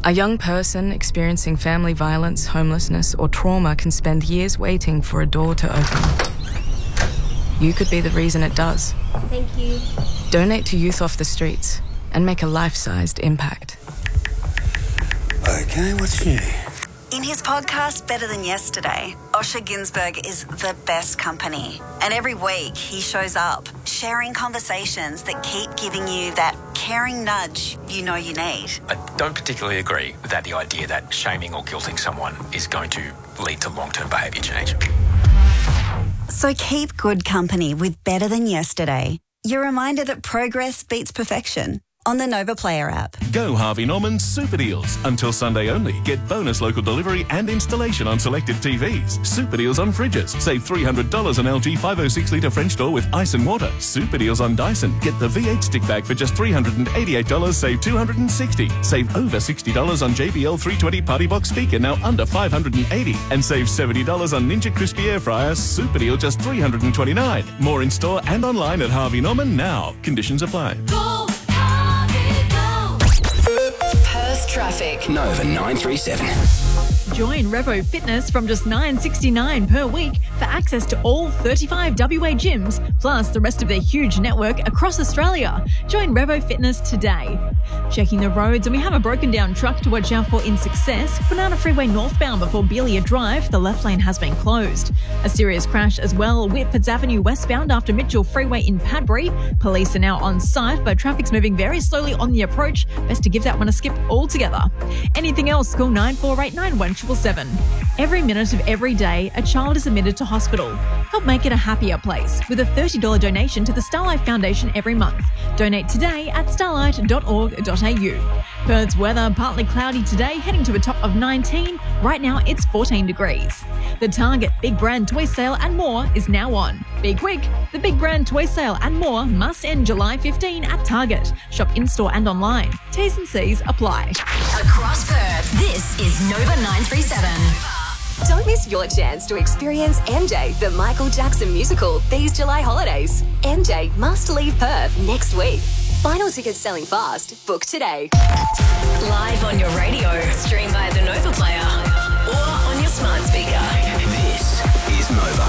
A young person experiencing family violence, homelessness, or trauma can spend years waiting for a door to open. You could be the reason it does. Thank you. Donate to Youth Off the Streets and make a life-sized impact. Okay, what's new? In his podcast, Better Than Yesterday, Osher Günsberg is the best company. And every week he shows up, sharing conversations that keep giving you that caring nudge you know you need. I don't particularly agree with the idea that shaming or guilting someone is going to lead to long-term behaviour change. So keep good company with Better Than Yesterday. Your reminder that progress beats perfection. On the Nova Player app. Go Harvey Norman's Super Deals. Until Sunday only. Get bonus local delivery and installation on selected TVs. Super Deals on fridges. Save $300 on LG 506-litre French door with ice and water. Super Deals on Dyson. Get the V8 stick bag for just $388. Save $260. Save over $60 on JBL 320 Party Box speaker, now under $580. And save $70 on Ninja Crispy Air Fryer. Super Deal just $329. More in store and online at Harvey Norman now. Conditions apply. Traffic. Nova 937. Join Revo Fitness from just $9.69 per week for access to all 35 WA gyms, plus the rest of their huge network across Australia. Join Revo Fitness today. Checking the roads, and we have a broken down truck to watch out for in Success. Banana Freeway northbound before Belia Drive, the left lane has been closed. A serious crash as well, Whitfords Avenue westbound after Mitchell Freeway in Padbury. Police are now on site, but traffic's moving very slowly on the approach. Best to give that one a skip altogether. Anything else, call 9489 177. Every minute of every day, a child is admitted to hospital. Help make it a happier place with a $30 donation to the Starlight Foundation every month. Donate today at starlight.org.au. Perth's weather, partly cloudy today, heading to a top of 19. Right now, it's 14 degrees. The Target Big Brand Toy Sale and more is now on. Be quick, the Big Brand Toy Sale and more must end July 15 at Target. Shop in-store and online. T's and C's apply. Across Perth, this is Nova 937. Don't miss your chance to experience MJ, the Michael Jackson musical, these July holidays. MJ must leave Perth next week. Final tickets selling fast. Book today. Live on your radio, stream via the Nova Player, or on your smart speaker. This is Nova.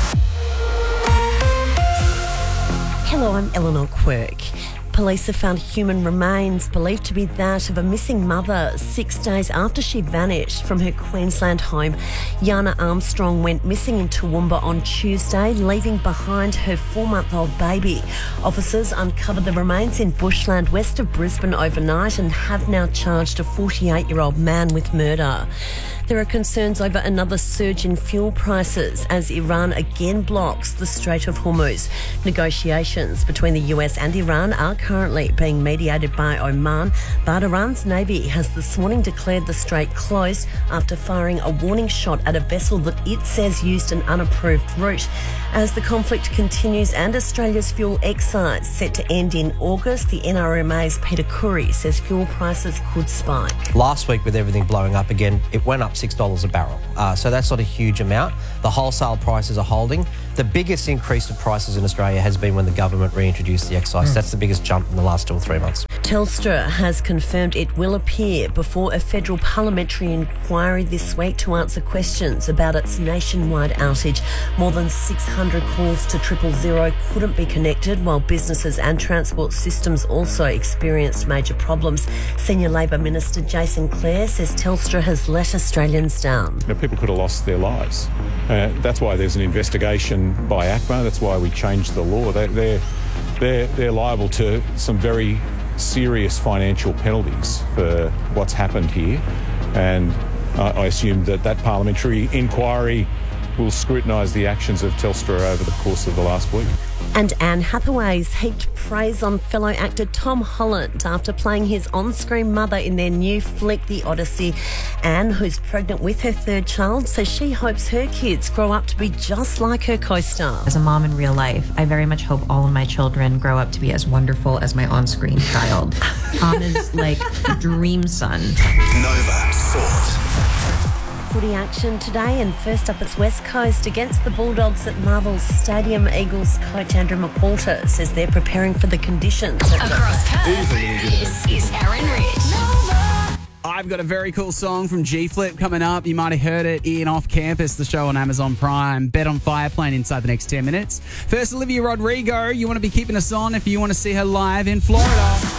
Hello, I'm Eleanor Quirk. Police have found human remains believed to be that of a missing mother 6 days after she vanished from her Queensland home. Yana Armstrong went missing in Toowoomba on Tuesday, leaving behind her 4-month-old baby. Officers uncovered the remains in bushland west of Brisbane overnight and have now charged a 48-year-old man with murder. There are concerns over another surge in fuel prices as Iran again blocks the Strait of Hormuz. Negotiations between the US and Iran are currently being mediated by Oman, but Iran's Navy has this morning declared the strait closed after firing a warning shot at a vessel that it says used an unapproved route. As the conflict continues and Australia's fuel excise set to end in August, the NRMA's Peter Curry says fuel prices could spike. Last week, with everything blowing up again, it went up $6 a barrel. So that's not a huge amount. The wholesale prices are holding. The biggest increase of prices in Australia has been when the government reintroduced the excise. That's the biggest jump in the last 2 or 3 months. Telstra has confirmed it will appear before a federal parliamentary inquiry this week to answer questions about its nationwide outage. More than 600 calls to 000 couldn't be connected, while businesses and transport systems also experienced major problems. Senior Labor Minister Jason Clare says Telstra has let Australians down. Now, people could have lost their lives. That's why there's an investigation by ACMA. That's why we changed the law. They're liable to some very serious financial penalties for what's happened here, and I assume that parliamentary inquiry will scrutinise the actions of Telstra over the course of the last week. And Anne Hathaway's heaped praise on fellow actor Tom Holland after playing his on-screen mother in their new flick, The Odyssey. Anne, who's pregnant with her 3rd child, says she hopes her kids grow up to be just like her co-star. As a mom in real life, I very much hope all of my children grow up to be as wonderful as my on-screen child. Tom is like a dream son. Nova Sport. Footy action today, and first up it's West Coast against the Bulldogs at Marvel Stadium. Eagles coach Andrew McWalter says they're preparing for the conditions. Across Perth, this is Aaron Rich. I 5, got a very cool song from G-Flip coming up. You might have heard it in Off Campus, the show on Amazon Prime. Bet on Fire playing inside the next 10 minutes. First, Olivia Rodrigo. You want to be keeping us on if you want to see her live in Florida.